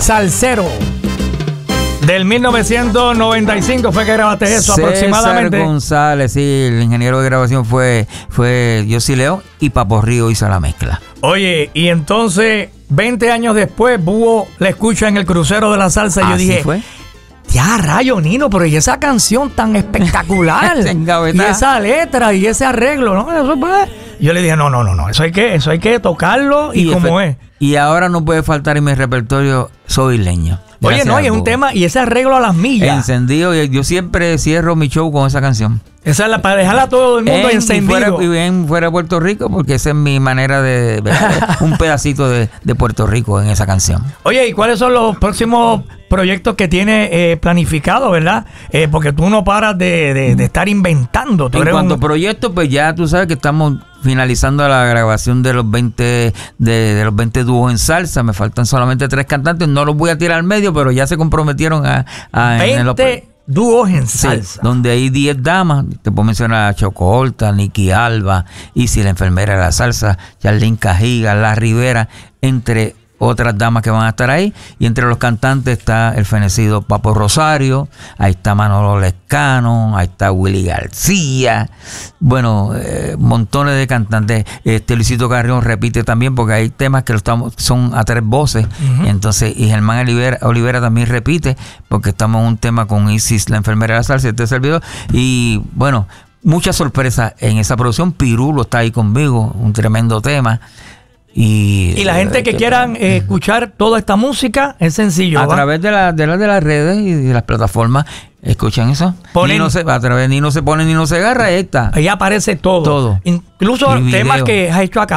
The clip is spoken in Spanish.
Salsero. Del 1995 fue que grabaste eso César aproximadamente. González, sí, el ingeniero de grabación fue Yossi León, y Papo Río hizo la mezcla. Oye, y entonces 20 años después Búho la escucha en el crucero de la salsa y yo dije, fue. ya rayo, Nino, pero y esa canción tan espectacular y esa letra y ese arreglo, ¿no? Eso pues. Yo le dije, no, eso hay que tocarlo y como es. Y ahora no puede faltar en mi repertorio Soy Isleño. Oye, no, y es un tema, y ese arreglo a las millas. Encendido, y yo siempre cierro mi show con esa canción. Esa es para dejarla a todo el mundo encendido. Y fuera de Puerto Rico, porque esa es mi manera de un pedacito de Puerto Rico en esa canción. Oye, ¿y cuáles son los próximos proyectos que tiene planificado, verdad? Porque tú no paras de estar inventando. En cuanto a proyectos, pues ya tú sabes que estamos finalizando la grabación de los 20 de los 20 dúos en salsa. Me faltan solamente 3 cantantes. No los voy a tirar al medio, pero ya se comprometieron a 20 dúos en salsa. Sí, donde hay 10 damas. Te puedo mencionar a Choco Horta, Nicky Alba, Isi la enfermera de la salsa, Charlene Cajiga, La Rivera, entre otras damas que van a estar ahí. Y entre los cantantes está el fenecido Papo Rosario, ahí está Manolo Lescano, ahí está Willy García, bueno, montones de cantantes. Luisito Carrión repite también, porque hay temas que son a 3 voces. Entonces, y Germán Olivera también repite, porque estamos en un tema con Isis la enfermera de la salsa, este servidor. Y bueno, mucha sorpresa en esa producción. Pirulo está ahí conmigo, un tremendo tema. Y la gente que quieran escuchar toda esta música es sencillo. A través de las redes y de las plataformas, escuchan eso. A través de Nino se pone, Nino se agarra, ahí está. Ahí aparece todo. Incluso temas que has hecho acá.